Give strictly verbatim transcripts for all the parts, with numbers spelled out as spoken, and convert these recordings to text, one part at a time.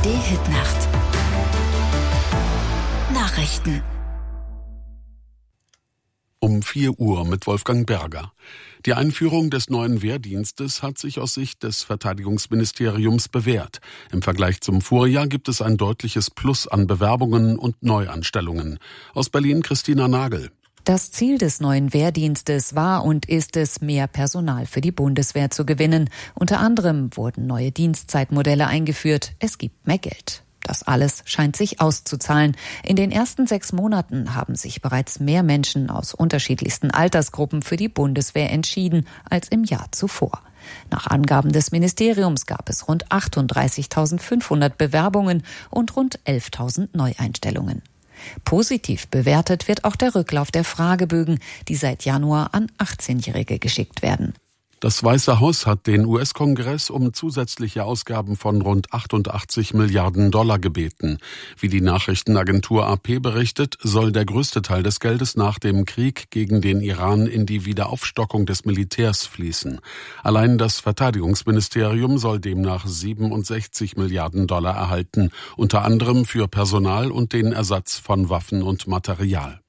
D-Hit-Nacht. Nachrichten. Um vier Uhr mit Wolfgang Berger. Die Einführung des neuen Wehrdienstes hat sich aus Sicht des Verteidigungsministeriums bewährt. Im Vergleich zum Vorjahr gibt es ein deutliches Plus an Bewerbungen und Neuanstellungen. Aus Berlin Christina Nagel. Das Ziel des neuen Wehrdienstes war und ist es, mehr Personal für die Bundeswehr zu gewinnen. Unter anderem wurden neue Dienstzeitmodelle eingeführt. Es gibt mehr Geld. Das alles scheint sich auszuzahlen. In den ersten sechs Monaten haben sich bereits mehr Menschen aus unterschiedlichsten Altersgruppen für die Bundeswehr entschieden als im Jahr zuvor. Nach Angaben des Ministeriums gab es rund achtunddreißigtausendfünfhundert Bewerbungen und rund elftausend Neueinstellungen. Positiv bewertet wird auch der Rücklauf der Fragebögen, die seit Januar an achtzehnjährige geschickt werden. Das Weiße Haus hat den U S-Kongress um zusätzliche Ausgaben von rund achtundachtzig Milliarden Dollar gebeten. Wie die Nachrichtenagentur A P berichtet, soll der größte Teil des Geldes nach dem Krieg gegen den Iran in die Wiederaufstockung des Militärs fließen. Allein das Verteidigungsministerium soll demnach siebenundsechzig Milliarden Dollar erhalten, unter anderem für Personal und den Ersatz von Waffen und Material.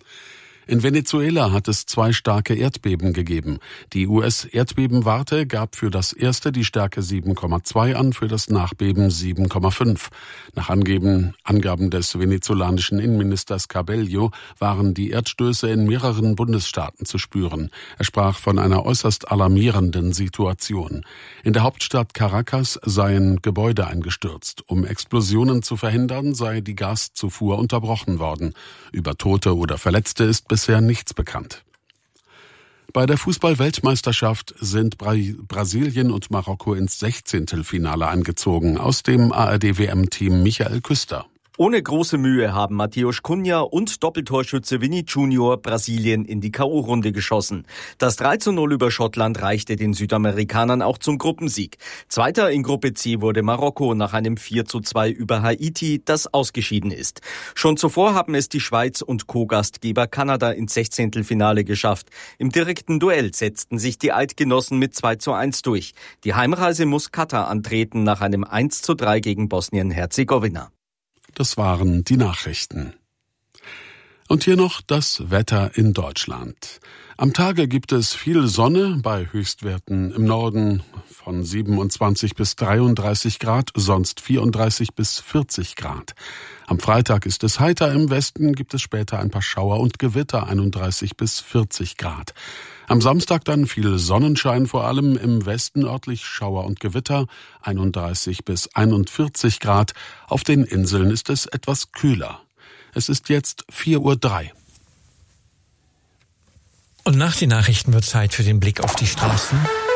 In Venezuela hat es zwei starke Erdbeben gegeben. Die U S-Erdbebenwarte gab für das erste die Stärke sieben Komma zwei an, für das Nachbeben sieben Komma fünf. Nach Angeben, Angaben des venezolanischen Innenministers Cabello waren die Erdstöße in mehreren Bundesstaaten zu spüren. Er sprach von einer äußerst alarmierenden Situation. In der Hauptstadt Caracas seien Gebäude eingestürzt. Um Explosionen zu verhindern, sei die Gaszufuhr unterbrochen worden. Über Tote oder Verletzte ist bisher nichts bekannt. Bei der Fußball-Weltmeisterschaft sind Bra- Brasilien und Marokko ins Sechzehntelfinale eingezogen. Aus dem A R D-W M-Team Michael Küster. Ohne große Mühe haben Matheus Cunha und Doppeltorschütze Vini Junior Brasilien in die K O-Runde geschossen. Das drei zu null über Schottland reichte den Südamerikanern auch zum Gruppensieg. Zweiter in Gruppe C wurde Marokko nach einem vier zu zwei über Haiti, das ausgeschieden ist. Schon zuvor haben es die Schweiz und Co-Gastgeber Kanada ins Sechzehntelfinale geschafft. Im direkten Duell setzten sich die Eidgenossen mit zwei zu eins durch. Die Heimreise muss Katar antreten nach einem eins zu drei gegen Bosnien-Herzegowina. Das waren die Nachrichten. Und hier noch das Wetter in Deutschland. Am Tage gibt es viel Sonne bei Höchstwerten im Norden von siebenundzwanzig bis dreiunddreißig Grad, sonst vierunddreißig bis vierzig Grad. Am Freitag ist es heiter, im Westen gibt es später ein paar Schauer und Gewitter, einunddreißig bis vierzig Grad. Am Samstag dann viel Sonnenschein, vor allem im Westen örtlich Schauer und Gewitter, einunddreißig bis einundvierzig Grad. Auf den Inseln ist es etwas kühler. Es ist jetzt vier Uhr drei. Und nach den Nachrichten wird Zeit für den Blick auf die Straßen.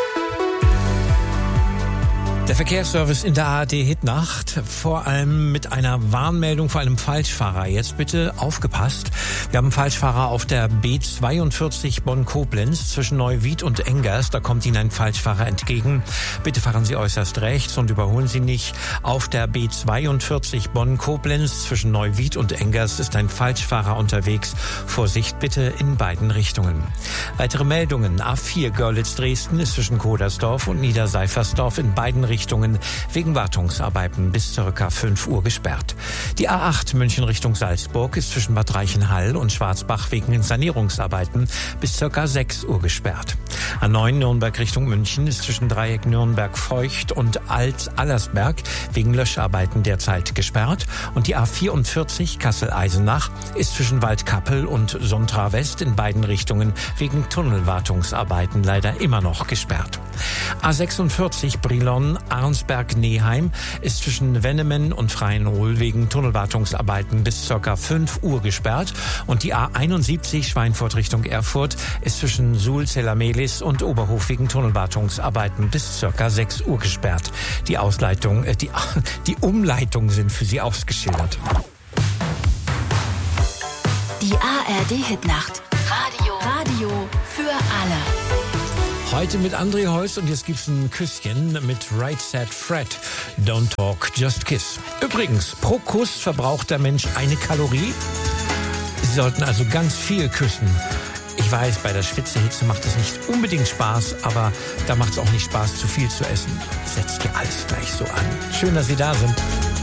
Der Verkehrsservice in der A R D-Hit-Nacht, vor allem mit einer Warnmeldung vor einem Falschfahrer. Jetzt bitte aufgepasst. Wir haben einen Falschfahrer auf der B zweiundvierzig Bonn-Koblenz zwischen Neuwied und Engers. Da kommt Ihnen ein Falschfahrer entgegen. Bitte fahren Sie äußerst rechts und überholen Sie nicht. Auf der B zweiundvierzig Bonn-Koblenz zwischen Neuwied und Engers ist ein Falschfahrer unterwegs. Vorsicht bitte in beiden Richtungen. Weitere Meldungen. A vier Görlitz-Dresden ist zwischen Kodersdorf und Niederseifersdorf in beiden Richtungen wegen Wartungsarbeiten bis ca. fünf Uhr gesperrt. Die A acht München Richtung Salzburg ist zwischen Bad Reichenhall und Schwarzbach wegen Sanierungsarbeiten bis ca. sechs Uhr gesperrt. A neun Nürnberg Richtung München ist zwischen Dreieck Nürnberg-Feucht und Alt-Allersberg wegen Löscharbeiten derzeit gesperrt. Und die A vierundvierzig Kassel-Eisenach ist zwischen Waldkappel und Sontra West in beiden Richtungen wegen Tunnelwartungsarbeiten leider immer noch gesperrt. A sechsundvierzig Brilon Arnsberg-Neheim ist zwischen Wennemen und Freienhohl wegen Tunnelwartungsarbeiten bis ca. fünf Uhr gesperrt. Und die A einundsiebzig Schweinfurt Richtung Erfurt ist zwischen Suhl-Zellamelis und Oberhof wegen Tunnelwartungsarbeiten bis ca. sechs Uhr gesperrt. Die Ausleitung, äh, die, die Umleitungen sind für Sie ausgeschildert. Die A R D-Hit-Nacht. Radio. Radio für alle. Heute mit André Holz und jetzt gibt's ein Küsschen mit Right Said Fred. Don't talk, just kiss. Übrigens, pro Kuss verbraucht der Mensch eine Kalorie. Sie sollten also ganz viel küssen. Ich weiß, bei der Schwitzehitze macht es nicht unbedingt Spaß, aber da macht es auch nicht Spaß, zu viel zu essen. Setzt ja alles gleich so an. Schön, dass Sie da sind.